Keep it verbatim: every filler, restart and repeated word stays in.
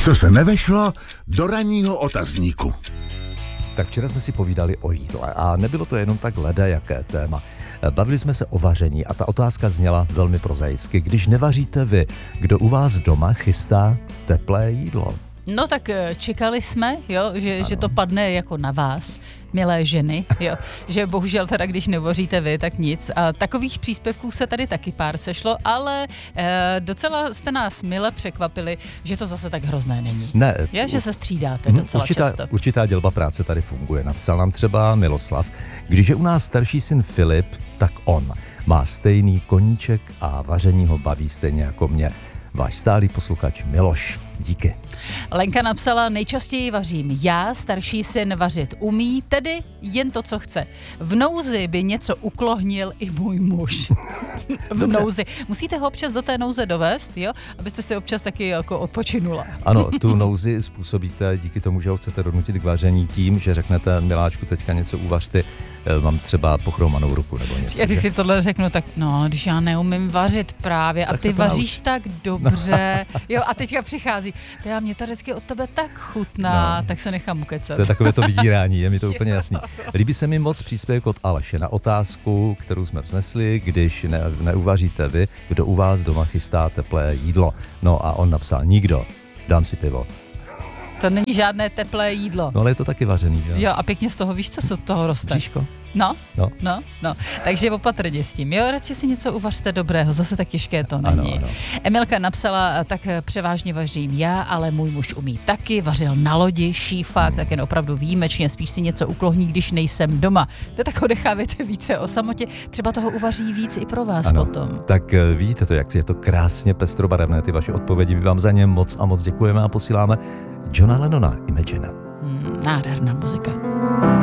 Co se nevešlo do ranního otazníku. Tak včera jsme si povídali o jídle a nebylo to jenom tak ledajaké téma. Bavili jsme se o vaření a ta otázka zněla velmi prozaicky. Když nevaříte vy, kdo u vás doma chystá teplé jídlo? No tak čekali jsme, jo, že, že to padne jako na vás, milé ženy, jo, že bohužel teda, když nevaříte vy, tak nic. A takových příspěvků se tady taky pár sešlo, ale e, docela jste nás mile překvapili, že to zase tak hrozné není. Ne. Je, že se střídáte mm, docela určitá, často. Určitá dělba práce tady funguje. Napsal nám třeba Miloslav, když je u nás starší syn Filip, tak on má stejný koníček a vaření ho baví stejně jako mě. Váš stálý posluchač Miloš. Díky. Lenka napsala, nejčastěji vařím já, starší syn vařit umí, tedy jen to, co chce. V nouzi by něco uklohnil i můj muž. V Dobře. nouzi. Musíte ho občas do té nouze dovést, jo? Abyste si občas taky jako odpočinula. Ano, tu nouzi způsobíte díky tomu, že ho chcete donutit k vaření tím, že řeknete, miláčku, teďka něco uvař ty, mám třeba pochromanou ruku nebo něco. Já ty že? si tohle řeknu, tak no, když já neumím vařit právě a Tak ty se to vaříš nauč. tak dobře, jo, a teďka přichází, to já mě to vždycky od tebe tak chutná, No. tak se nechám ukecat. To je takové to vydírání, je mi to úplně jasný. Líbí se mi moc příspěvek od Aleše na otázku, kterou jsme vznesli, když ne, neuvaříte vy, kdo u vás doma chystá teplé jídlo. No a on napsal, nikdo, dám si pivo. To není žádné teplé jídlo. No ale je to taky vařený, že? Jo, a pěkně z toho, víš, co se od toho roste? Bříško? No, No. no, no. Takže opatrně s tím. Jo, radši si něco uvařte dobrého, zase tak těžké to není. Ano, ano. Emilka napsala, tak převážně vařím já, ale můj muž umí taky, vařil na lodi, šífák, tak jen opravdu výjimečně, spíš si něco uklohní, když nejsem doma. To tak odecháváte více o samotě, třeba toho uvaří víc i pro vás Ano, potom. tak vidíte to, jak je to krásně pestrobarevné, ty vaše odpovědi. My vám za ně moc a moc děkujeme a posíláme Johna Lennona, Imagine. Hmm, nádherná muzika.